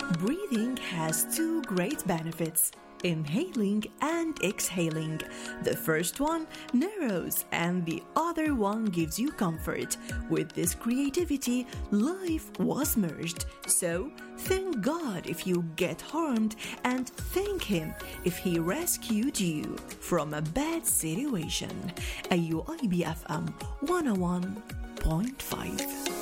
Breathing has two great benefits: inhaling and exhaling. The first one narrows and the other one gives you comfort. With this creativity, life was merged. So, thank God if you get harmed, and thank Him if He rescued you from a bad situation. AUIB FM 101.5.